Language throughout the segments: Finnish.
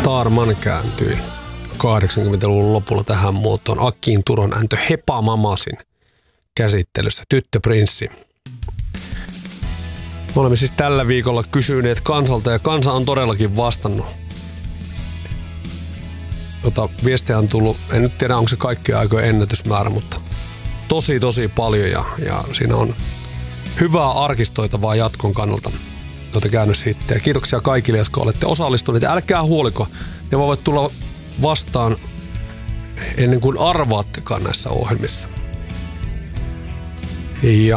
Starman kääntyi 80-luvun lopulla tähän muotoon Akkiin Turon äntö Hepa Mamasin käsittelyssä Tyttöprinssi. Me olemme siis tällä viikolla kysyneet kansalta ja kansa on todellakin vastannut. Viestejä on tullut, en nyt tiedä onko se kaikkien aikojen ennätysmäärä, mutta tosi paljon ja siinä on hyvää arkistoitavaa jatkon kannalta käännöshittejä. Kiitoksia kaikille, jotka olette osallistuneet. Älkää huoliko, ne voivat tulla vastaan ennen kuin arvaattekaan näissä ohjelmissa. Ja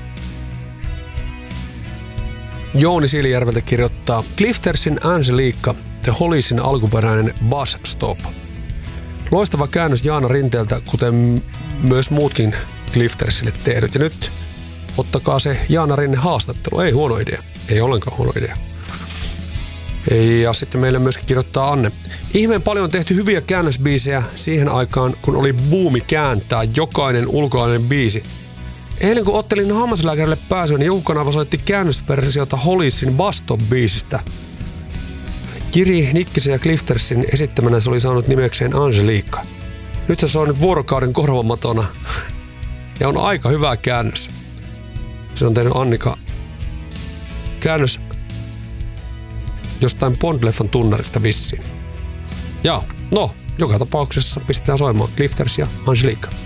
Jouni Siilijärveltä kirjoittaa Cliftersin Angelica, The Hollisin alkuperäinen Bus Stop. Loistava käännös Jaana Rinteeltä, kuten myös muutkin Cliftersille tehdyt. Ja nyt ottakaa se Jaana Rinne haastattelu. Ei huono idea. Ei ollenkaan huono idea. Ja sitten meille myöskin kirjoittaa Anne. Ihmeen paljon on tehty hyviä käännösbiisejä siihen aikaan, kun oli buumi kääntää jokainen ulkolainen biisi. Eilen kun ottelin hammaslääkärille pääsyä, niin joku kanava soitti käännösversiota Hollisin Bus Stop-biisistä. Kiri Nikkisen ja Cliftersin esittämänä se oli saanut nimekseen Angelica. Nyt se on nyt vuorokauden korvamatona. Ja on aika hyvä käännös. Se on tehnyt Annika käännös jostain Bond-leffan tunnarista vissiin. Ja, no, joka tapauksessa pistetään soimaan Clifters ja Angelica.